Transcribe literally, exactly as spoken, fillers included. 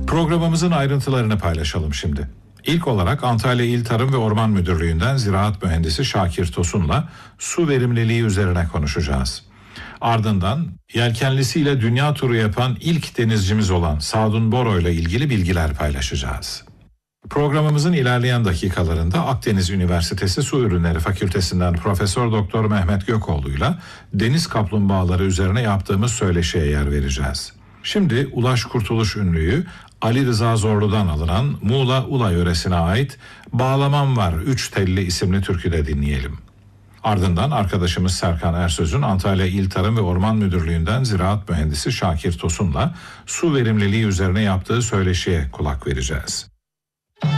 Programımızın ayrıntılarını paylaşalım şimdi. İlk olarak Antalya İl Tarım ve Orman Müdürlüğü'nden Ziraat Mühendisi Şakir Tosun'la su verimliliği üzerine konuşacağız. Ardından yelkenlisiyle dünya turu yapan ilk denizcimiz olan Sadun Boro ile ilgili bilgiler paylaşacağız. Programımızın ilerleyen dakikalarında Akdeniz Üniversitesi Su Ürünleri Fakültesinden Profesör Doktor Mehmet Gökoğlu'yla deniz kaplumbağaları üzerine yaptığımız söyleşiye yer vereceğiz. Şimdi Ulaş Kurtuluş ünlüyü Ali Rıza Zorlu'dan alınan Muğla Ula yöresine ait Bağlamam Var Üç Telli isimli türküde dinleyelim. Ardından arkadaşımız Serkan Ersöz'ün Antalya İl Tarım ve Orman Müdürlüğü'nden Ziraat Mühendisi Şakir Tosun'la su verimliliği üzerine yaptığı söyleşiye kulak vereceğiz.